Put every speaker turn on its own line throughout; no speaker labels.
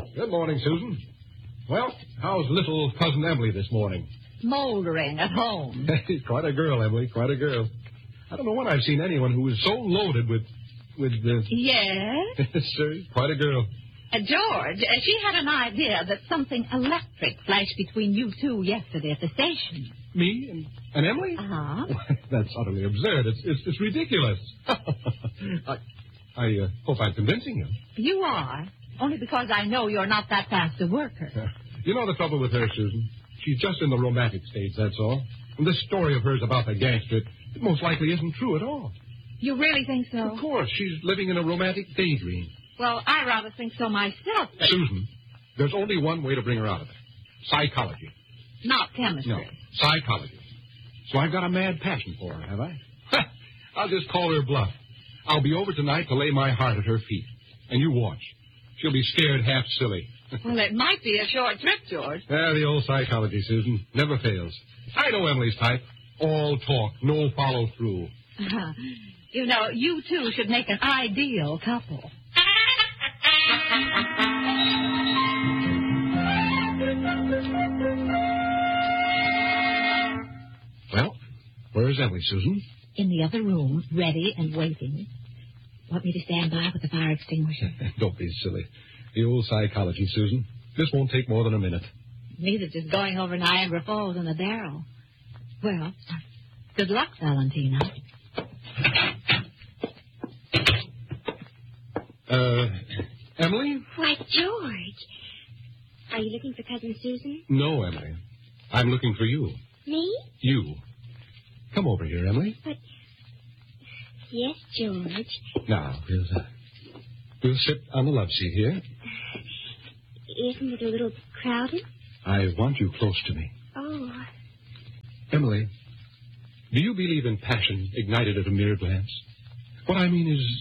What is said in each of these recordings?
Good morning, Susan. Well, how's little cousin Emily this morning?
Smoldering at home.
Quite a girl, Emily, quite a girl. I don't know when I've seen anyone who is so loaded with
Yes?
sir, quite a girl.
George, she had an idea that something electric flashed between you two yesterday at the station.
Me and Emily?
Uh-huh.
That's utterly absurd. It's ridiculous. I hope I'm convincing you.
You are, only because I know you're not that fast a worker.
You know the trouble with her, Susan? She's just in the romantic stage, that's all. And this story of hers about the gangster, it most likely isn't true at all.
You really think so?
Of course. She's living in a romantic daydream.
Well, I rather think so myself. But...
Susan, there's only one way to bring her out of it. Psychology.
Not chemistry.
No, psychology. So I've got a mad passion for her, have I? I'll just call her bluff. I'll be over tonight to lay my heart at her feet. And you watch. She'll be scared half silly.
Well, it might be a short trip, George.
The old psychology, Susan. Never fails. I know Emily's type. All talk, no follow through.
You know, you two should make an ideal couple.
Well, where's Emily, Susan?
In the other room, ready and waiting. Want me to stand by with the fire extinguisher?
Don't be silly. The old psychology, Susan. This won't take more than a minute.
Neither just going over Niagara Falls in a barrel. Well, good luck, Valentina.
Emily?
Why, George. Are you looking for Cousin Susan?
No, Emily. I'm looking for you.
Me?
You. Come over here, Emily.
But... Yes, George.
Now, we'll sit on the love seat here.
Isn't it a little crowded?
I want you close to me.
Oh.
Emily, do you believe in passion ignited at a mere glance? What I mean is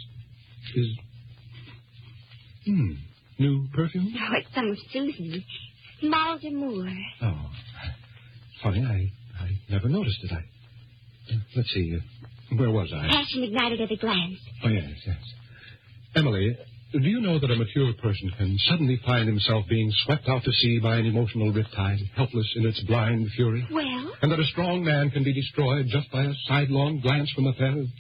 new perfume?
Oh, it's some of Susan's. Mal d'Amour.
Oh, funny, I never noticed it. Let's see, where was I?
Passion ignited at a glance.
Oh, yes. Emily, do you know that a mature person can suddenly find himself being swept out to sea by an emotional riptide, helpless in its blind fury?
Well?
And that a strong man can be destroyed just by a sidelong glance from a pair of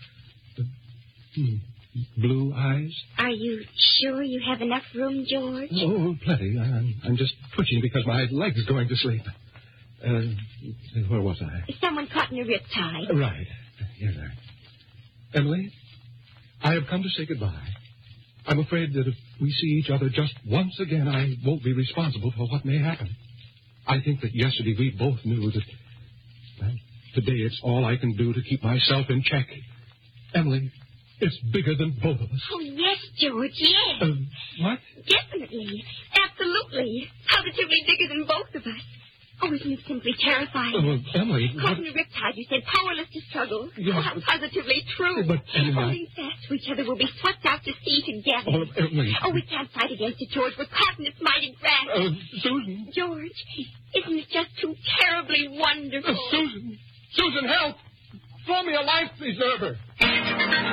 blue eyes?
Are you sure you have enough room, George?
Oh, plenty. I'm just twitching because my leg's going to sleep. Where was I?
Someone caught in a riptide.
Right. Here, there. Emily, I have come to say goodbye. I'm afraid that if we see each other just once again, I won't be responsible for what may happen. I think that yesterday we both knew that, well, today it's all I can do to keep myself in check. Emily, it's bigger than both of us.
Oh, yes, George, yes.
What?
Definitely. Absolutely. Positively bigger than both of us. Oh, isn't it simply terrifying?
Emily...
Caught in a riptide, you said, powerless to struggle.
Yes,
oh, how positively true.
But, Emily...
Holding fast to each other, we'll be swept out to sea together.
Oh, Emily...
Oh, we can't fight against it, George. We're caught in its mighty grasp.
Susan...
George, isn't it just too terribly wonderful?
Susan, help! Throw me a life preserver!